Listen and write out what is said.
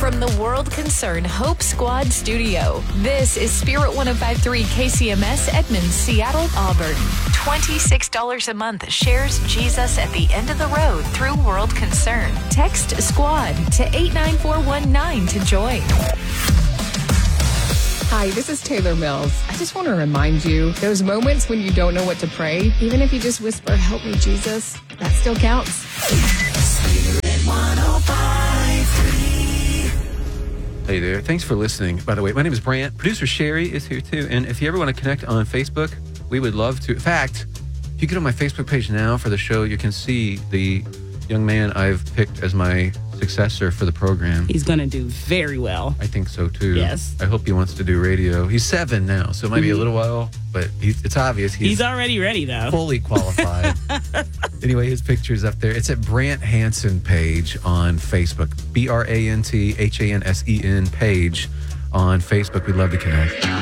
From the World Concern Hope Squad studio, this is Spirit 105.3 KCMS Edmonds, Seattle, Auburn. $26 a month shares Jesus at the end of the road through World Concern. Text SQUAD to 89419 to join. Hi, this is Taylor Mills. I just want to remind you, those moments when you don't know what to pray, even if you just whisper, "Help me, Jesus," that still counts. Spirit 105.3. Hey there. Thanks for listening. By the way, my name is Brant. Producer Sherry is here too. And if you ever want to connect on Facebook, we would love to. In fact, if you get on my Facebook page now for the show, you can see the young man I've picked as my successor for the program. He's going to do very well. I think so too. Yes. I hope he wants to do radio. He's 7 now, so it might be a little while, but it's obvious he's already ready though. Fully qualified. Anyway, his picture's up there. It's at Brant Hansen page on Facebook. BrantHansen page on Facebook. We'd love to connect.